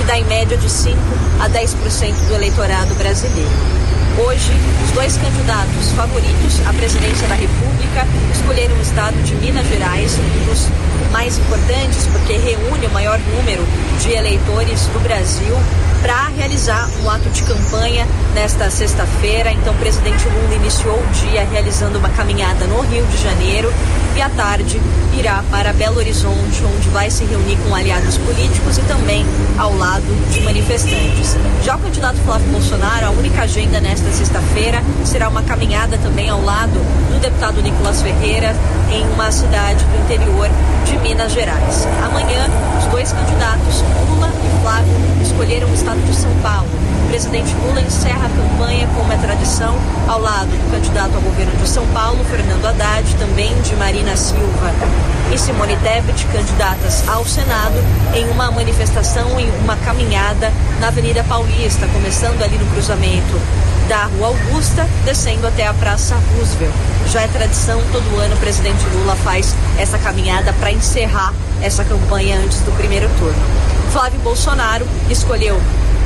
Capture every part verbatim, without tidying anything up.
dá em média de cinco a dez por cento do eleitorado brasileiro. Hoje, os dois candidatos favoritos à presidência da República escolheram o estado de Minas Gerais, um dos mais importantes porque reúne o maior número de eleitores do Brasil, para realizar um ato de campanha nesta sexta-feira. Então, o presidente Lula iniciou o dia realizando uma caminhada no Rio de Janeiro e à tarde irá para Belo Horizonte, onde vai se reunir com aliados políticos e também ao lado de manifestantes. Já o candidato Flávio Bolsonaro, a única agenda nesta sexta-feira será uma caminhada também ao lado do deputado Nicolas Ferreira em uma cidade do interior de Minas Gerais. Amanhã, os dois candidatos, Lula e Flávio, escolheram o estado de São Paulo. O presidente Lula encerra a campanha, como é tradição, ao lado do candidato ao governo de São Paulo, Fernando Haddad, também de Marina Silva e Simone Tebet, candidatas ao Senado, em uma manifestação, em uma caminhada na Avenida Paulista, começando ali no cruzamento da Rua Augusta, descendo até a Praça Roosevelt. Já é tradição, todo ano o presidente Lula faz essa caminhada para encerrar essa campanha antes do primeiro turno. Flávio Bolsonaro escolheu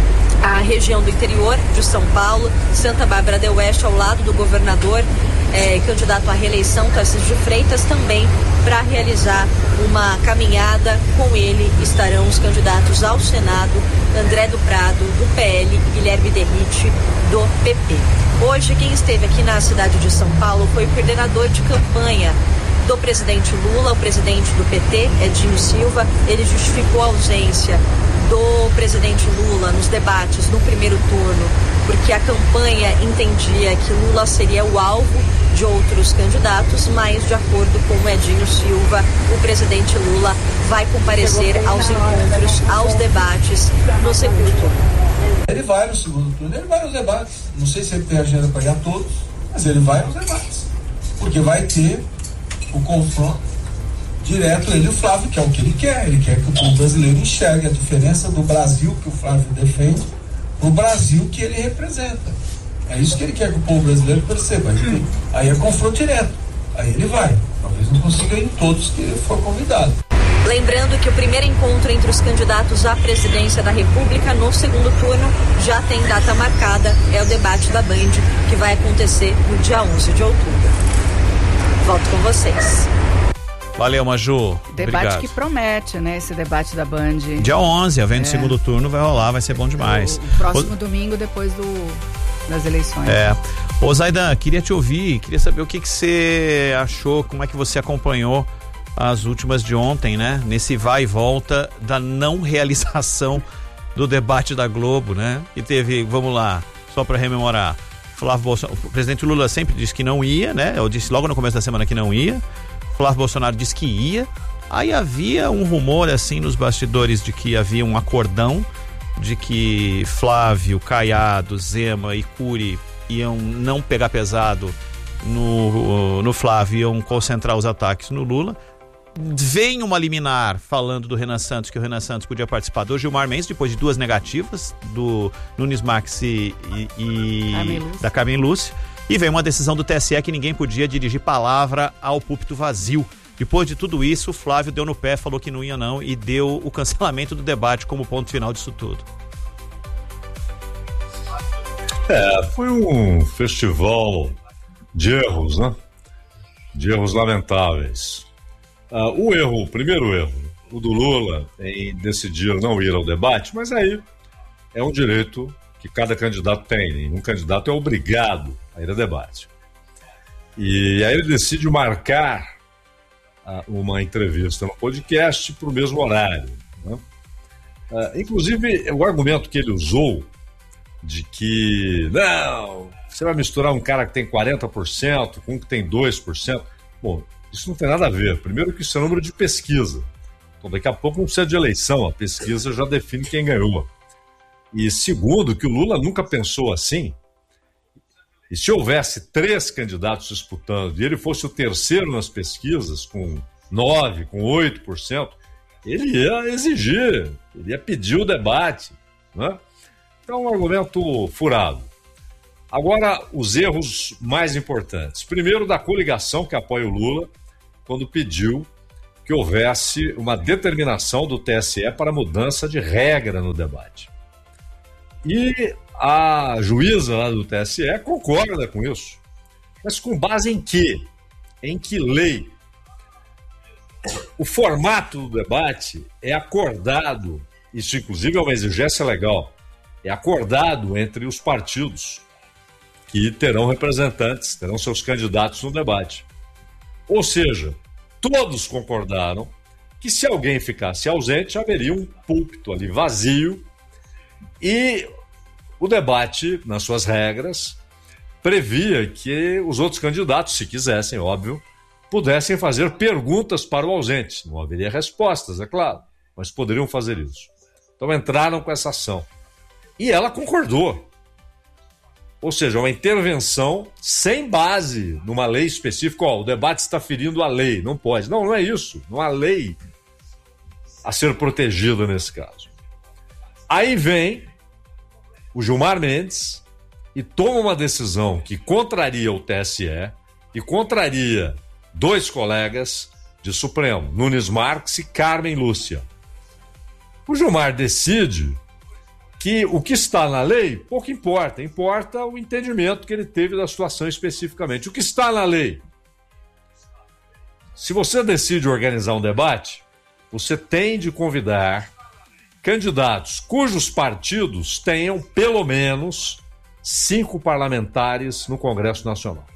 a região do interior de São Paulo, Santa Bárbara do Oeste, ao lado do governador, eh, candidato à reeleição, Tarcísio de Freitas, também para realizar uma caminhada. Com ele estarão os candidatos ao Senado, André do Prado, do P L, e Guilherme Derrite, do P P. Hoje, quem esteve aqui na cidade de São Paulo foi o coordenador de campanha do presidente Lula, o presidente do P T, Edinho Silva. Ele justificou a ausência do presidente Lula nos debates no primeiro turno, porque a campanha entendia que Lula seria o alvo de outros candidatos, mas, de acordo com o Edinho Silva, o presidente Lula vai comparecer aos encontros, aos debates no segundo turno. Ele vai no segundo turno, ele vai nos debates. Não sei se ele tem agenda para ir a todos, mas ele vai nos debates, porque vai ter o confronto direto, ele e o Flávio, que é o que ele quer. Ele quer que o povo brasileiro enxergue a diferença do Brasil que o Flávio defende pro Brasil que ele representa. É isso que ele quer que o povo brasileiro perceba. Aí, aí é confronto direto, aí ele vai. Talvez não consiga ir em todos que ele for convidado. Lembrando que o primeiro encontro entre os candidatos à presidência da República no segundo turno já tem data marcada, é o debate da Band, que vai acontecer no dia onze de outubro. Volto com vocês. Valeu, Maju. Debate Obrigado. Que promete, né? Esse debate da Band. Dia onze, vem no é. segundo turno, vai rolar, vai ser bom demais. O, o próximo o... domingo, depois do, das eleições. É. Ô, Zaidan, queria te ouvir, queria saber o que, que você achou, como é que você acompanhou as últimas de ontem, né? Nesse vai e volta da não realização do debate da Globo, né? E teve, vamos lá, só para rememorar, Flávio Bolsonaro, o presidente Lula sempre disse que não ia, né? Eu disse logo no começo da semana que não ia. Flávio Bolsonaro disse que ia. Aí havia um rumor assim nos bastidores de que havia um acordão de que Flávio, Caiado, Zema e Cury iam não pegar pesado no, no Flávio, iam concentrar os ataques no Lula. Vem uma liminar falando do Renan Santos, que o Renan Santos podia participar do Gilmar Mendes, depois de duas negativas, do Nunes Max e, e Carmen da Carmen Lúcia. E veio uma decisão do T S E que ninguém podia dirigir palavra ao púlpito vazio. Depois de tudo isso, o Flávio deu no pé, falou que não ia não e deu o cancelamento do debate como ponto final disso tudo. É, foi um festival de erros, né? De erros lamentáveis. Uh, o erro, o primeiro erro, o do Lula em decidir não ir ao debate, mas aí é um direito que cada candidato tem, um candidato é obrigado a ir ao debate. E aí ele decide marcar uh, uma entrevista no podcast para o mesmo horário, né? Uh, inclusive, o argumento que ele usou de que, não, você vai misturar um cara que tem quarenta por cento com um que tem dois por cento, bom, isso não tem nada a ver. Primeiro que isso é número de pesquisa. Então daqui a pouco não precisa de eleição, a pesquisa já define quem ganhou. E segundo, que o Lula nunca pensou assim. E se houvesse três candidatos disputando e ele fosse o terceiro nas pesquisas, com nove por cento, com oito por cento, ele ia exigir, ele ia pedir o debate, né? Então, um argumento furado. Agora, os erros mais importantes. Primeiro, da coligação que apoia o Lula, quando pediu que houvesse uma determinação do T S E para mudança de regra no debate. E a juíza lá do T S E concorda com isso. Mas com base em quê? Em que lei? O formato do debate é acordado, isso inclusive é uma exigência legal, é acordado entre os partidos que terão representantes, terão seus candidatos no debate. Ou seja, todos concordaram que se alguém ficasse ausente, haveria um púlpito ali vazio e o debate, nas suas regras, previa que os outros candidatos, se quisessem, óbvio, pudessem fazer perguntas para o ausente. Não haveria respostas, é claro, mas poderiam fazer isso. Então entraram com essa ação. E ela concordou. Ou seja, uma intervenção sem base numa lei específica. Ó, o debate está ferindo a lei, não pode. Não, não é isso. Não há lei a ser protegida nesse caso. Aí vem o Gilmar Mendes e toma uma decisão que contraria o T S E e contraria dois colegas de Supremo, Nunes Marques e Carmen Lúcia. O Gilmar decide que o que está na lei pouco importa, importa o entendimento que ele teve da situação especificamente. O que está na lei? Se você decide organizar um debate, você tem de convidar candidatos cujos partidos tenham pelo menos cinco parlamentares no Congresso Nacional.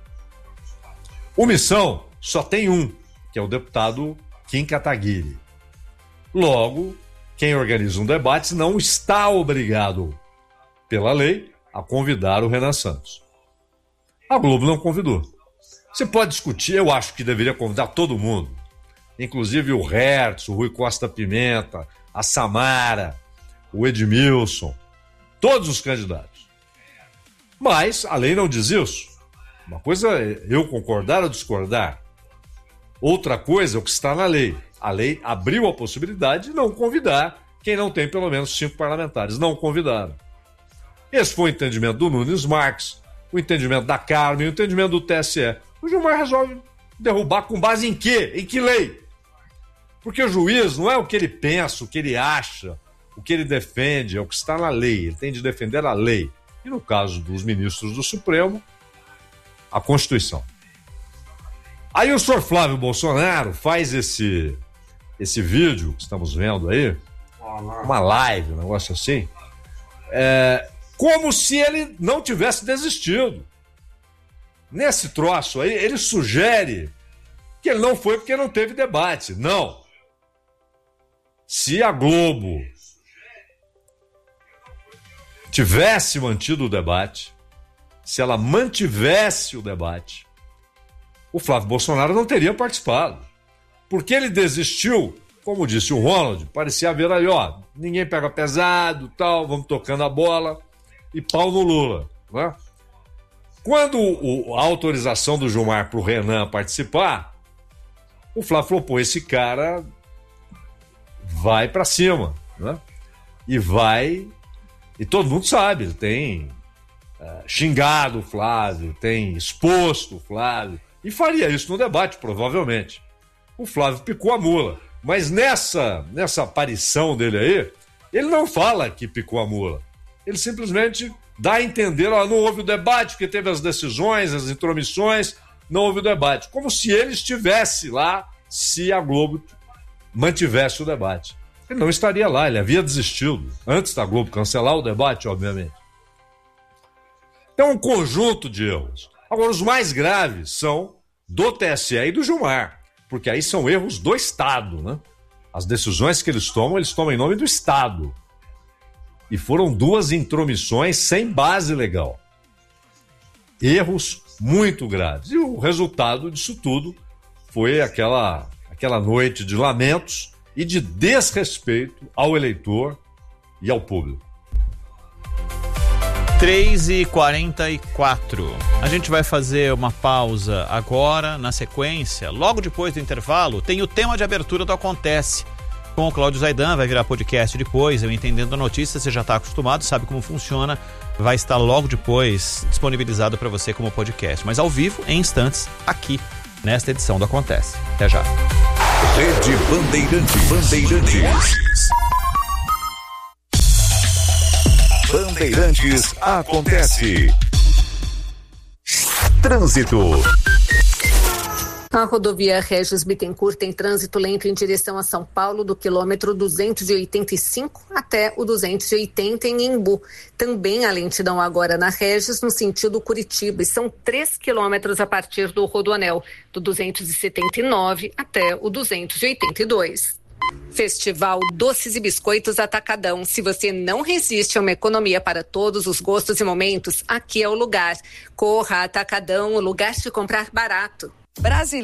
O Missão só tem um, que é o deputado Kim Kataguiri. Logo, quem organiza um debate não está obrigado, pela lei, a convidar o Renan Santos. A Globo não convidou. Você pode discutir, eu acho que deveria convidar todo mundo, inclusive o Hertz, o Rui Costa Pimenta, a Samara, o Edmilson, todos os candidatos. Mas a lei não diz isso. Uma coisa é eu concordar ou discordar. Outra coisa é o que está na lei. A lei abriu a possibilidade de não convidar quem não tem pelo menos cinco parlamentares. Não convidaram. Esse foi o entendimento do Nunes Marques, o entendimento da Carmen, o entendimento do T S E. O Gilmar resolve derrubar com base em quê? Em que lei? Porque o juiz não é o que ele pensa, o que ele acha, o que ele defende, é o que está na lei. Ele tem de defender a lei. E no caso dos ministros do Supremo, a Constituição. Aí o senhor Flávio Bolsonaro faz esse, esse vídeo que estamos vendo aí, uma live, um negócio assim, é, como se ele não tivesse desistido. Nesse troço aí, ele sugere que ele não foi porque não teve debate. Não. Se a Globo tivesse mantido o debate, se ela mantivesse o debate, o Flávio Bolsonaro não teria participado. Porque ele desistiu, como disse o Ronald, parecia haver ali, ó, ninguém pega pesado, tal, vamos tocando a bola e pau no Lula, né? Quando o, a autorização do Gilmar para o Renan participar, o Flávio falou, pô, esse cara vai para cima, né? E vai... E todo mundo sabe, ele tem uh, xingado o Flávio, tem exposto o Flávio, e faria isso no debate, provavelmente. O Flávio picou a mula. Mas nessa, nessa aparição dele aí, ele não fala que picou a mula. Ele simplesmente dá a entender, ó, não houve o debate, porque teve as decisões, as intromissões, não houve o debate. Como se ele estivesse lá, se a Globo mantivesse o debate. Ele não estaria lá, ele havia desistido, antes da Globo cancelar o debate, obviamente. Então, um conjunto de erros. Agora, os mais graves são do T S E e do Gilmar, porque aí são erros do Estado, né? As decisões que eles tomam, eles tomam em nome do Estado. E foram duas intromissões sem base legal. Erros muito graves. E o resultado disso tudo foi aquela, aquela noite de lamentos e de desrespeito ao eleitor e ao público. três e quarenta e quatro. A gente vai fazer uma pausa agora, na sequência, logo depois do intervalo, tem o tema de abertura do Acontece com o Cláudio Zaidan, vai virar podcast depois, eu Entendendo a Notícia, você já está acostumado, sabe como funciona, vai estar logo depois disponibilizado para você como podcast, mas ao vivo, em instantes, aqui, nesta edição do Acontece. Até já. Rede Bandeirantes. Bandeirantes. Bandeirantes acontece. Trânsito. A rodovia Regis Bittencourt tem trânsito lento em direção a São Paulo, do quilômetro duzentos e oitenta e cinco até o duzentos e oitenta em Embu. Também há lentidão agora na Regis, no sentido Curitiba, e são três quilômetros a partir do Rodoanel, do duzentos e setenta e nove até o duzentos e oitenta e dois. Festival Doces e Biscoitos Atacadão. Se você não resiste a uma economia para todos os gostos e momentos, aqui é o lugar. Corra Atacadão, o lugar de comprar barato. Brasil.